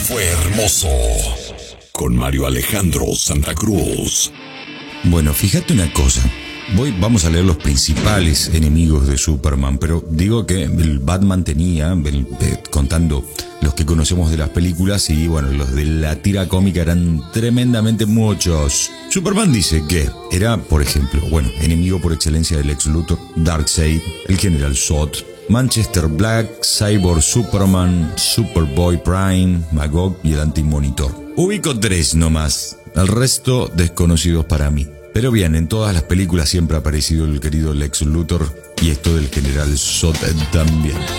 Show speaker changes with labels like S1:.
S1: fue hermoso. Con Mario Alejandro Santa Cruz.
S2: Bueno, fíjate una cosa. Vamos a leer los principales enemigos de Superman, pero digo que el Batman tenía, contando los que conocemos de las películas, y bueno, los de la tira cómica eran tremendamente muchos. Superman dice que era, por ejemplo, enemigo por excelencia del Lex Luthor, Darkseid, el General Zod, Manchester Black, Cyborg Superman, Superboy Prime, Magog y el Anti-Monitor. Ubico 3 nomás, el resto desconocidos para mí. Pero bien, en todas las películas siempre ha aparecido el querido Lex Luthor y esto del General Zod también.